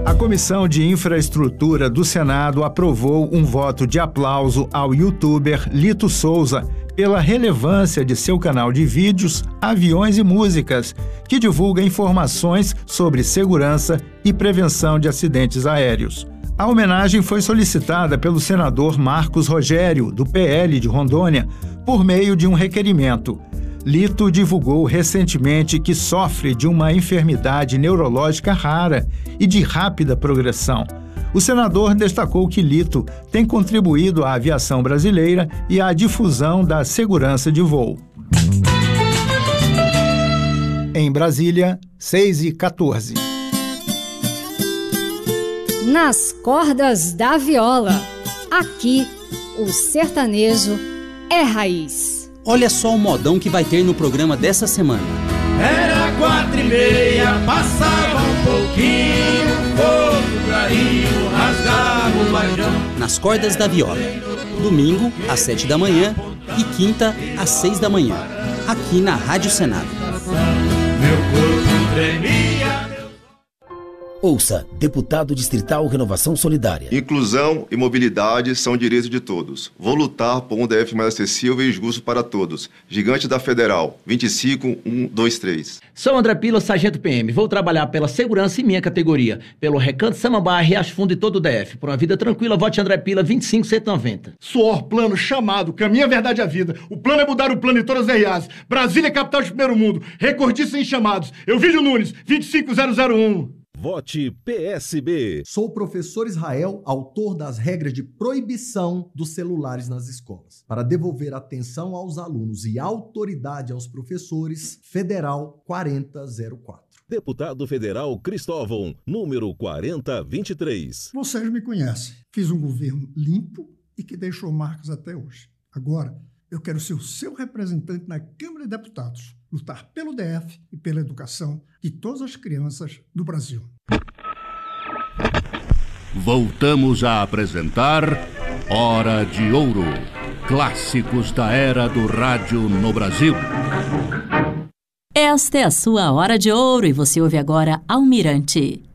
A Comissão de Infraestrutura do Senado aprovou um voto de aplauso ao youtuber Lito Souza pela relevância de seu canal de vídeos Aviões e Músicas, que divulga informações sobre segurança e prevenção de acidentes aéreos. A homenagem foi solicitada pelo senador Marcos Rogério, do PL de Rondônia, por meio de um requerimento. Lito divulgou recentemente que sofre de uma enfermidade neurológica rara e de rápida progressão. O senador destacou que Lito tem contribuído à aviação brasileira e à difusão da segurança de voo. Em Brasília, 6h14. Nas cordas da viola. Aqui, o sertanejo é raiz. Olha só o modão que vai ter no programa dessa semana. Era 4h30, passava um pouquinho, fogo, clarinho, rasgava o bajão. Nas cordas da viola. Domingo, às 7 da manhã e quinta, às 6 da manhã. Aqui na Rádio Senado. Meu corpo tremia. Ouça, Deputado Distrital Renovação Solidária. Inclusão e mobilidade são direitos de todos. Vou lutar por um DF mais acessível e justo para todos. Gigante da Federal, 25123. Sou André Pila, sargento PM. Vou trabalhar pela segurança em minha categoria. Pelo Recanto, Samambaia, Riacho Fundo e todo o DF. Por uma vida tranquila, vote André Pila, 25190. Suor, plano, chamado, caminho, a verdade, a vida. O plano é mudar o plano em todas as RAs. Brasília, capital de primeiro mundo. Recordista em chamados. Euvídio Nunes, 25001. Vote PSB. Sou o professor Israel, autor das regras de proibição dos celulares nas escolas. Para devolver atenção aos alunos e autoridade aos professores, Federal 4004. Deputado Federal Cristóvão, número 4023. Vocês me conhecem. Fiz um governo limpo e que deixou marcas até hoje. Agora, eu quero ser o seu representante na Câmara de Deputados, lutar pelo DF e pela educação de todas as crianças do Brasil. Voltamos a apresentar Hora de Ouro, clássicos da era do rádio no Brasil. Esta é a sua Hora de Ouro e você ouve agora Almirante.